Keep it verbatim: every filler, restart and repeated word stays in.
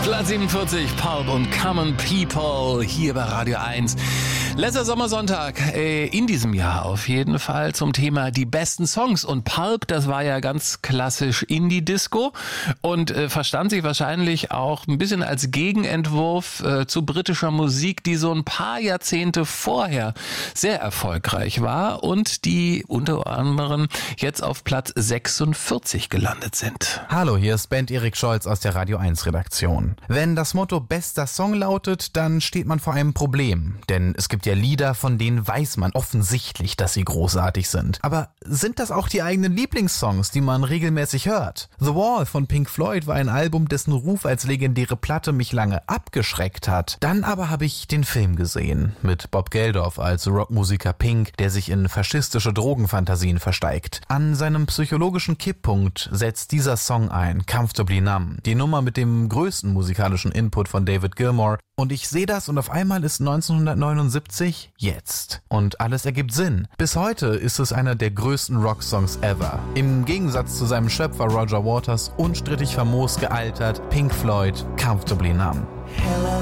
Platz siebenundvierzig, Pulp und Common People hier bei Radio eins. Letzter Sommersonntag äh, in diesem Jahr auf jeden Fall zum Thema die besten Songs. Und Pulp, das war ja ganz klassisch Indie-Disco und äh, verstand sich wahrscheinlich auch ein bisschen als Gegenentwurf äh, zu britischer Musik, die so ein paar Jahrzehnte vorher sehr erfolgreich war und die unter anderem jetzt auf Platz sechsundvierzig gelandet sind. Hallo, hier ist Band Erik Scholz aus der Radio eins Redaktion. Wenn das Motto bester Song lautet, dann steht man vor einem Problem. Denn es gibt ja Lieder, von denen weiß man offensichtlich, dass sie großartig sind. Aber sind das auch die eigenen Lieblingssongs, die man regelmäßig hört? The Wall von Pink Floyd war ein Album, dessen Ruf als legendäre Platte mich lange abgeschreckt hat. Dann aber habe ich den Film gesehen, mit Bob Geldof als Rockmusiker Pink, der sich in faschistische Drogenfantasien versteigt. An seinem psychologischen Kipppunkt setzt dieser Song ein, Comfortably Numb, die Nummer mit dem größten musikalischen Input von David Gilmour. Und ich sehe das und auf einmal ist neunzehnhundertneunundsiebzig jetzt. Und alles ergibt Sinn. Bis heute ist es einer der größten Rocksongs ever. Im Gegensatz zu seinem Schöpfer Roger Waters unstrittig famos gealtert, Pink Floyd, Comfortably Numb. Hello.